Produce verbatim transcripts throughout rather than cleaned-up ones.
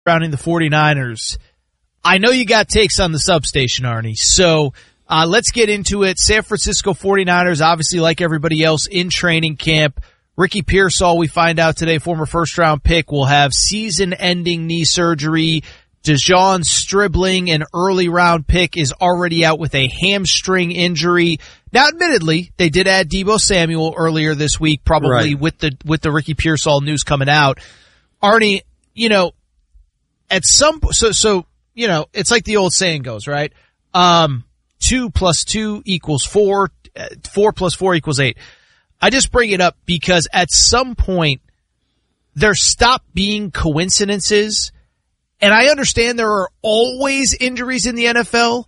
surrounding the 49ers. I know you got takes on the substation, Arnie, so uh, let's get into it. San Francisco 49ers, obviously like everybody else in training camp. Ricky Pearsall, we find out today, former first-round pick, will have season-ending knee surgery. Dejon Stribling, an early-round pick, is already out with a hamstring injury. Now, admittedly, they did add Deebo Samuel earlier this week, probably right. with the with the Ricky Pearsall news coming out. Arnie, you know, at some so so you know, it's like the old saying goes, right? Um, two plus two equals four. Four plus four equals eight. I just bring it up because at some point there stop being coincidences. And I understand there are always injuries in the N F L.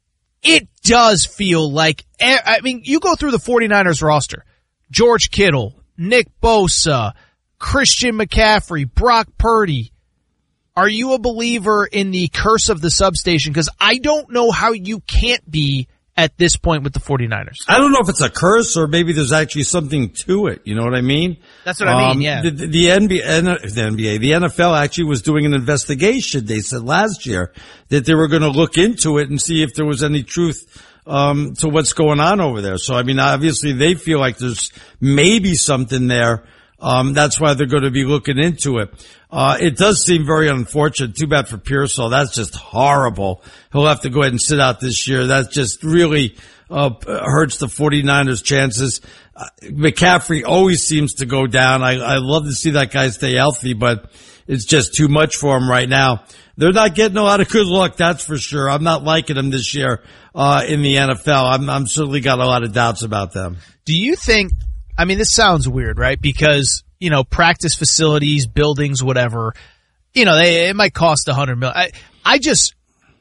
It does feel like, I mean, you go through the 49ers roster. George Kittle, Nick Bosa, Christian McCaffrey, Brock Purdy. Are you a believer in the curse of the substation? Because I don't know how you can't be at this point with the 49ers. I don't know if it's a curse or maybe there's actually something to it. You know what I mean? That's what I mean, um, yeah. The, the, N B A, the N B A, the N F L actually was doing an investigation, they said last year, that they were going to look into it and see if there was any truth um to what's going on over there. So, I mean, obviously they feel like there's maybe something there. Um That's why they're going to be looking into it. Uh, it does seem very unfortunate. Too bad for Pearsall. That's just horrible. He'll have to go ahead and sit out this year. That just really uh, hurts the 49ers' chances. Uh, McCaffrey always seems to go down. I, I love to see that guy stay healthy, but it's just too much for him right now. They're not getting a lot of good luck, that's for sure. I'm not liking them this year uh, in the N F L. I'm, I'm certainly got a lot of doubts about them. Do you think, I mean, this sounds weird, right? Because, you know, practice facilities, buildings, whatever, you know, they, it might cost a hundred million. I, I just,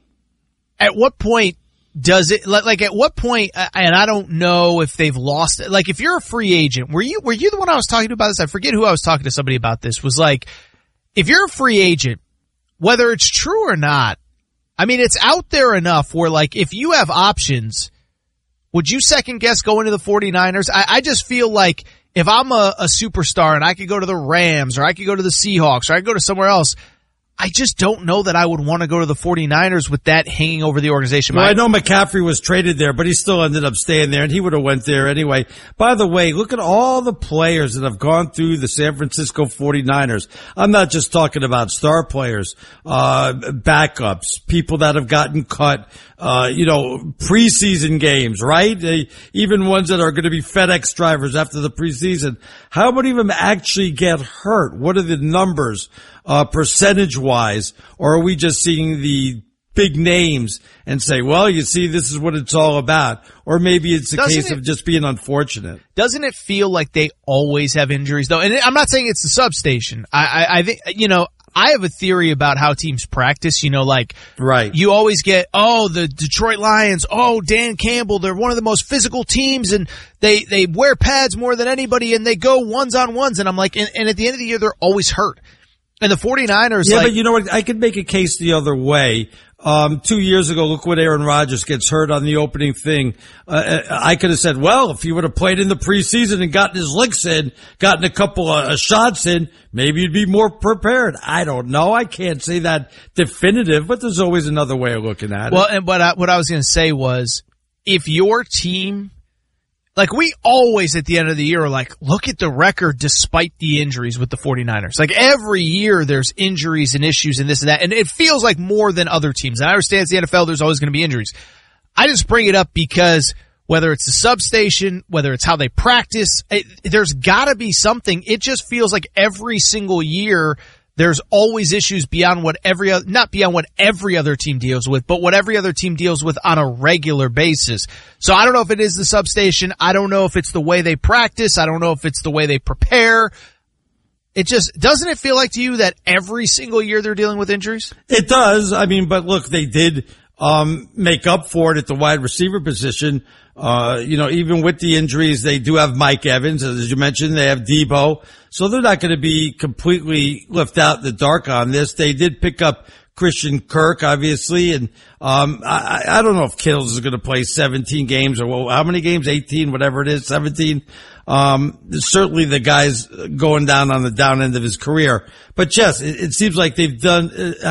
at what point does it, like, at what point, and I don't know if they've lost it. Like, if you're a free agent, were you, were you the one I was talking to about this? I forget who I was talking to somebody about this, was like, if you're a free agent, whether it's true or not, I mean, it's out there enough where, like, if you have options, would you second guess going to the 49ers? I, I just feel like if I'm a, a superstar and I could go to the Rams or I could go to the Seahawks or I could go to somewhere else, I just don't know that I would want to go to the 49ers with that hanging over the organization. Well, I know McCaffrey was traded there, but he still ended up staying there, and he would have went there anyway. By the way, look at all the players that have gone through the San Francisco 49ers. I'm not just talking about star players, uh, backups, people that have gotten cut, uh, you know, preseason games, right? They, even ones that are going to be FedEx drivers after the preseason. How many of them actually get hurt? What are the numbers? Uh, percentage wise, or are we just seeing the big names and say, well, you see, this is what it's all about? Or maybe it's a doesn't case it, of just being unfortunate. Doesn't it feel like they always have injuries though? And I'm not saying it's the substation. I, I, I think, you know, I have a theory about how teams practice, you know, like, right. You always get, oh, the Detroit Lions, oh, Dan Campbell, they're one of the most physical teams and they, they wear pads more than anybody and they go ones on ones. And I'm like, and, and at the end of the year, they're always hurt. And the 49ers, yeah, like, but you know what? I could make a case the other way. Um, two years ago, look what Aaron Rodgers gets hurt on the opening thing. Uh, I could have said, well, if he would have played in the preseason and gotten his licks in, gotten a couple of shots in, maybe he'd be more prepared. I don't know. I can't say that definitive, but there's always another way of looking at it. Well, and what I, what I was going to say was, if your team, like, we always at the end of the year are like, look at the record despite the injuries with the 49ers. Like, every year there's injuries and issues and this and that. And it feels like more than other teams. And I understand it's the N F L, there's always going to be injuries. I just bring it up because whether it's the substation, whether it's how they practice, it, there's got to be something. It just feels like every single year there's always issues beyond what every other, not beyond what every other team deals with, but what every other team deals with on a regular basis. So I don't know if it is the substation. I don't know if it's the way they practice. I don't know if it's the way they prepare. It just, doesn't it feel like to you that every single year they're dealing with injuries? It does. I mean, but look, they did, um, make up for it at the wide receiver position. Uh, you know, even with the injuries, they do have Mike Evans. As you mentioned, they have Deebo. So they're not going to be completely left out in the dark on this. They did pick up Christian Kirk, obviously. And, um, I, I don't know if Kittles is going to play seventeen games or well, how many games? eighteen, whatever it is, seventeen. Um, certainly the guy's going down on the down end of his career. But yes, it, it seems like they've done, uh,